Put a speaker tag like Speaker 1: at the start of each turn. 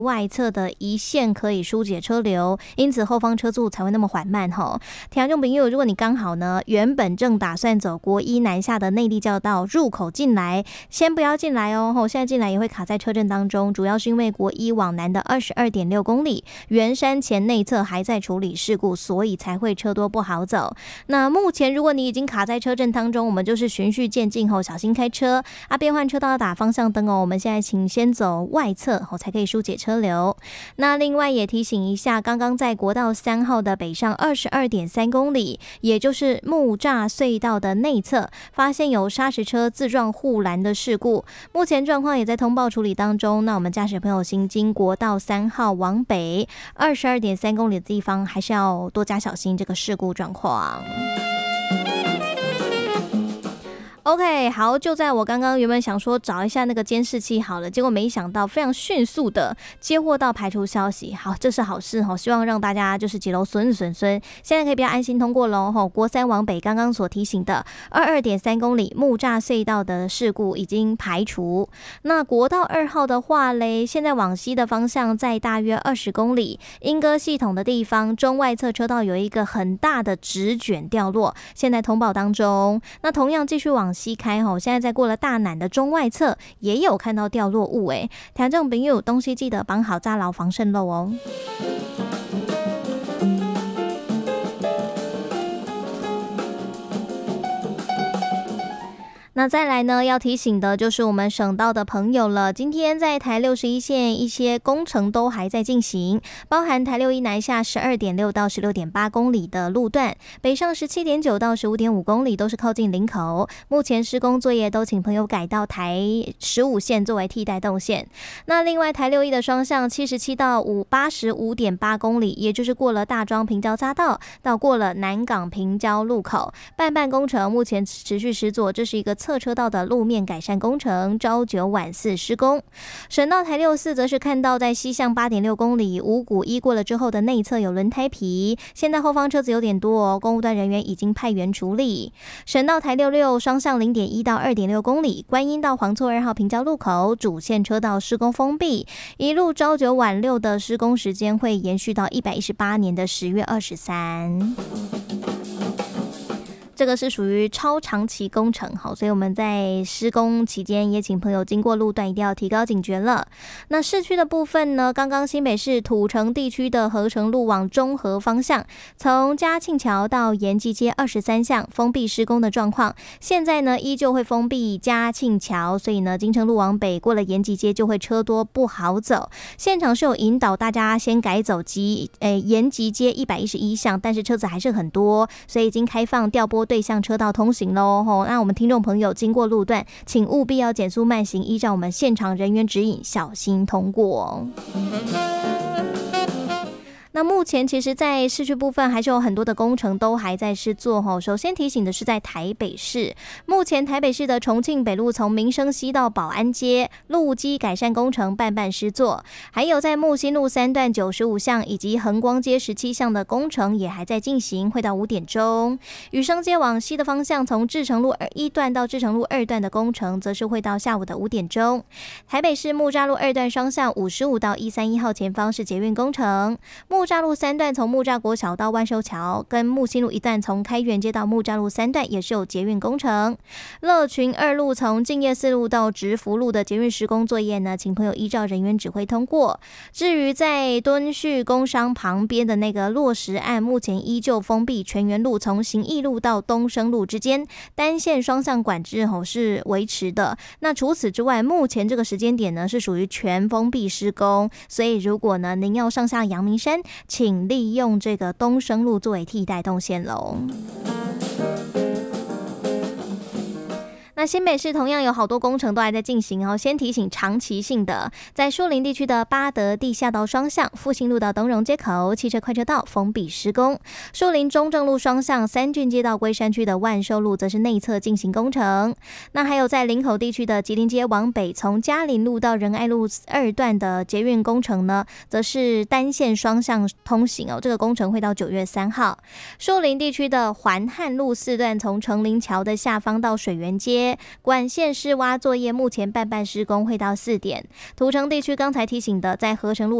Speaker 1: 外侧的一线可以疏解车流，因此后方车速才会那么缓慢吼。听众朋友，如果你刚好呢原本正打算走国一南下的内地交道入口进来，先不要进来哦，现在进来也会卡在车阵当中，主要是因为国一往南的22.6公里圆山前内侧还在处理事故，所以才会车多不好走。那目前如果你已经卡在车阵当中，我们就是循序渐进后小心开车啊，变换车道打方向灯哦。我们现在请先走外侧才可以疏解车流。那另外也提醒一下，刚刚在国道3号的北上22.3公里，也就是木栅隧道的内侧，发现有砂石车自撞护栏的事故，目前状况也在通报处理当中。那我们驾驶朋友行经国道3号往北22.3公里的地方，还是要多加小心这个事故状况。OK， 好，就在我刚刚原本想说找一下那个监视器好了，结果没想到非常迅速的接获到排除消息，好，这是好事吼，希望让大家就是几楼顺，现在可以比较安心通过咯吼。国3往北刚刚所提醒的22.3公里木栅隧道的事故已经排除。那国道2号的话嘞，现在往西的方向在大约20公里，莺歌系统的地方中外侧车道有一个很大的纸卷掉落，现在通报当中。那同样继续往西开吼，现在在过了大南的中外侧也有看到掉落物诶，听众朋友东西记得绑好扎牢防渗漏哦。那再来呢，要提醒的就是我们省道的朋友了。今天在台61线一些工程都还在进行，包含台61南下12.6到16.8公里的路段，北上17.9到15.5公里都是靠近林口。目前施工作业都请朋友改到台15线作为替代动线。那另外台61的双向77到85.8公里，也就是过了大庄平交匝道到过了南港平交路口，半工程目前持续施作，这是一个侧车道的路面改善工程，朝9晚4施工。省道台64则是看到在西向8.6公里五股一过了之后的内侧有轮胎皮，现在后方车子有点多哦，公务段人员已经派员处理。省道台66双向0.1到2.6公里，观音到黄厝2号平交路口主线车道施工封闭，一路朝9晚6的施工时间会延续到118年的10月23。这个是属于超长期工程，好，所以我们在施工期间也请朋友经过路段一定要提高警觉了。那市区的部分呢，刚刚新北市土城地区的合成路往中和方向，从嘉庆桥到延吉街23巷封闭施工的状况，现在呢依旧会封闭嘉庆桥，所以呢金城路往北过了延吉街就会车多不好走。现场是有引导大家先改走延吉街111巷，但是车子还是很多，所以已经开放调拨对向车道通行咯。那我们听众朋友经过路段，请务必要减速慢行，依照我们现场人员指引小心通过。那目前其实在市区部分还是有很多的工程都还在施作。首先提醒的是在台北市，目前台北市的重庆北路从民生西到保安街路基改善工程半施作，还有在木星路3段95巷以及横光街17巷的工程也还在进行，会到5点钟。宇生街往西的方向从志诚路1段到志诚路2段的工程则是会到下午的5点钟。台北市木栅路2段双向55到131号前方是捷运工程，木栅路3段从木栅国小到万寿桥，跟木星路1段从开元街到木栅路3段也是有捷运工程。乐群2路从敬业4路到直福路的捷运施工作业呢，请朋友依照人员指挥通过。至于在敦叙工商旁边的那个落石岸，目前依旧封闭全园路从行义路到东升路之间单线双向管制是维持的。那除此之外，目前这个时间点呢是属于全封闭施工，所以如果呢您要上下阳明山，请利用这个东升路作为替代动线喽。那新北市同样有好多工程都还在进行哦。先提醒长期性的，在树林地区的八德地下道双向、复兴路到东荣街口汽车快车道封闭施工；树林中正路双向、三郡街道龟山区的万寿路则是内侧进行工程。那还有在林口地区的吉林街往北，从嘉林路到仁爱路2段的捷运工程呢，则是单线双向通行哦。这个工程会到9月3号。树林地区的环汉路4段，从成林桥的下方到水源街。 街管线施挖作业目前半施工，会到4点。土城地区刚才提醒的，在合成路